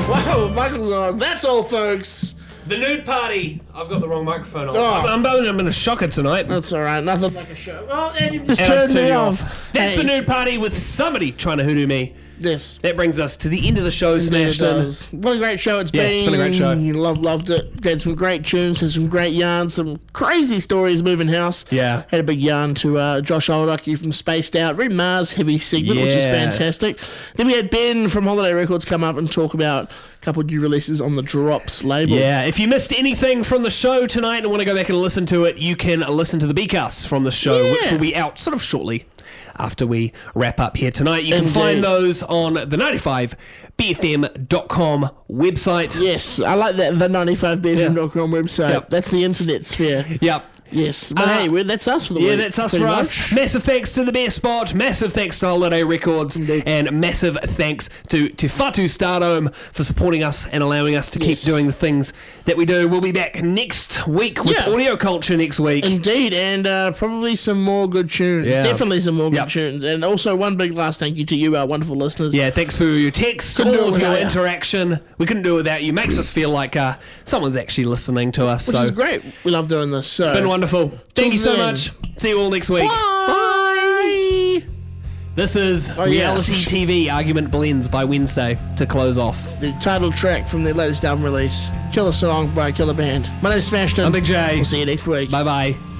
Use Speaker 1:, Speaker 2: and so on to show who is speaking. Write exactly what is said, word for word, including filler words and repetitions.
Speaker 1: Wow, Michael's on. That's all, folks.
Speaker 2: The Nude Party. I've got the wrong microphone on.
Speaker 1: Oh.
Speaker 2: I'm, I'm, I'm in a shocker tonight.
Speaker 1: That's all right. Nothing like a show. Oh, and you just
Speaker 2: And I
Speaker 1: turned
Speaker 2: turn
Speaker 1: me
Speaker 2: you
Speaker 1: off.
Speaker 2: off. That's
Speaker 1: Hey.
Speaker 2: the Nude Party with somebody trying to hoodoo me.
Speaker 1: Yes.
Speaker 2: That brings us to the end of the show, Smashed
Speaker 1: It
Speaker 2: In.
Speaker 1: does. What a great show it's
Speaker 2: Yeah,
Speaker 1: been.
Speaker 2: it's been a great show.
Speaker 1: Love, loved it. Got some great tunes and some great yarns, some crazy stories moving house.
Speaker 2: Yeah.
Speaker 1: Had a big yarn to uh, Josh Olducky from Spaced Out. Very Mars heavy segment, which is
Speaker 2: Yeah.
Speaker 1: fantastic. Then we had Ben from Holiday Records come up and talk about a couple of new releases on the Drops label.
Speaker 2: Yeah, if you missed anything from the show tonight and want to go back and listen to it, you can listen to the B-Cast from the show,
Speaker 1: Yeah.
Speaker 2: which will be out sort of shortly after we wrap up here tonight. You can
Speaker 1: Indeed.
Speaker 2: find those on the ninety-five B F M dot com website.
Speaker 1: Yes, I like that, the ninety-five B F M dot com website.
Speaker 2: Yep.
Speaker 1: That's the internet sphere.
Speaker 2: Yep.
Speaker 1: Yes, but
Speaker 2: Uh,
Speaker 1: hey, we're, that's us for the
Speaker 2: Yeah,
Speaker 1: week.
Speaker 2: that's us
Speaker 1: pretty
Speaker 2: for
Speaker 1: much.
Speaker 2: us. Massive thanks to the Best Spot, massive thanks to Holiday Records,
Speaker 1: Indeed.
Speaker 2: and massive thanks to Te Whatu Stardome for supporting us and allowing us to keep
Speaker 1: Yes.
Speaker 2: doing the things that we do. We'll be back next week with
Speaker 1: Yeah.
Speaker 2: Audio Culture next week.
Speaker 1: Indeed, and uh, probably some more good tunes.
Speaker 2: Yeah.
Speaker 1: Definitely some more good
Speaker 2: Yep.
Speaker 1: tunes. And also one big last thank you to you, our wonderful listeners.
Speaker 2: Yeah, thanks for your text,
Speaker 1: Couldn't do
Speaker 2: all
Speaker 1: it
Speaker 2: of your
Speaker 1: without you.
Speaker 2: interaction. We couldn't do it without you. Makes us feel like uh, someone's actually listening to us.
Speaker 1: Which
Speaker 2: so
Speaker 1: is great. We love doing this. So.
Speaker 2: been wonderful. Thank
Speaker 1: Till
Speaker 2: you so
Speaker 1: then.
Speaker 2: much. See you all next week.
Speaker 1: Bye.
Speaker 2: This is
Speaker 1: Oh, yeah.
Speaker 2: Reality T V Argument Blends by Wednesday to close off.
Speaker 1: The title track from their latest album release, Killer Song by Killer Band. My name's Smashed In.
Speaker 2: I'm Big J.
Speaker 1: We'll see you next week.
Speaker 2: Bye bye.